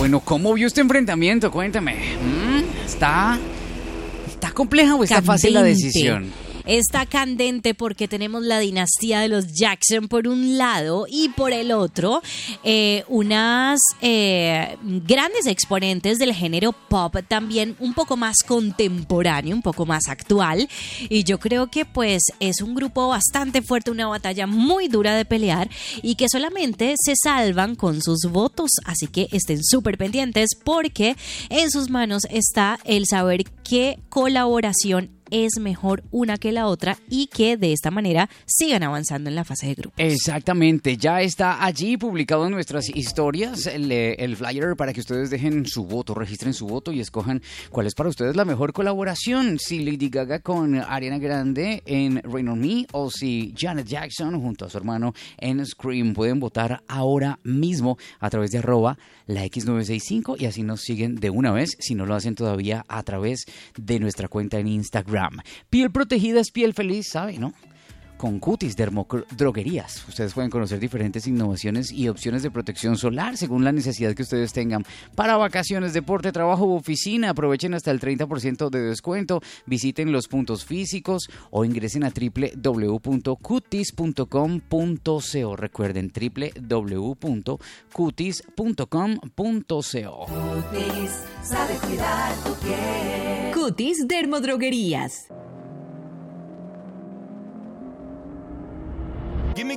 Bueno, ¿cómo vio este enfrentamiento? Cuéntame. ¿Está compleja o está fácil la decisión? Está candente porque tenemos la dinastía de los Jackson por un lado y por el otro unas grandes exponentes del género pop, también un poco más contemporáneo, un poco más actual, y yo creo que pues es un grupo bastante fuerte, una batalla muy dura de pelear y que solamente se salvan con sus votos, así que estén súper pendientes porque en sus manos está el saber qué colaboración es mejor una que la otra y que de esta manera sigan avanzando en la fase de grupos. Exactamente, ya está allí publicado en nuestras historias el flyer para que ustedes dejen su voto, registren su voto y escojan cuál es para ustedes la mejor colaboración, si Lady Gaga con Ariana Grande en Rain On Me o si Janet Jackson junto a su hermano en Scream. Pueden votar ahora mismo a través de @la X965 y así nos siguen de una vez, si no lo hacen todavía a través de nuestra cuenta en Instagram. Piel protegida es piel feliz, ¿sabe, no? Con Cutis Dermodroguerías. Ustedes pueden conocer diferentes innovaciones y opciones de protección solar según la necesidad que ustedes tengan. Para vacaciones, deporte, trabajo u oficina, aprovechen hasta el 30% de descuento. Visiten los puntos físicos o ingresen a www.cutis.com.co. Recuerden, www.cutis.com.co. Cutis sabe cuidar tu piel. Cutis Dermodroguerías.